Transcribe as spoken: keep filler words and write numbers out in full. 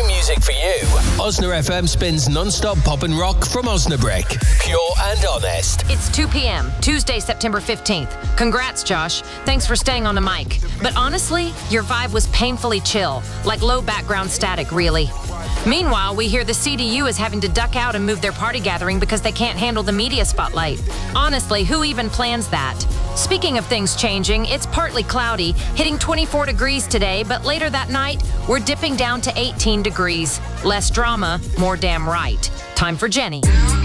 new music for you. Osna F M spins non-stop pop and rock from Osnabrick. Pure and honest. It's two p.m., Tuesday, September fifteenth. Congrats, Josh. Thanks for staying on the mic. But honestly, your vibe was painfully chill, like low background static, really. Meanwhile, we hear the C D U is having to duck out and move their party gathering because they can't handle the media spotlight. Honestly, who even plans that? Speaking of things changing, it's partly cloudy, hitting twenty-four degrees today, but later that night, we're dipping down to eighteen degrees. Less drama, more damn right. Time for Jenny.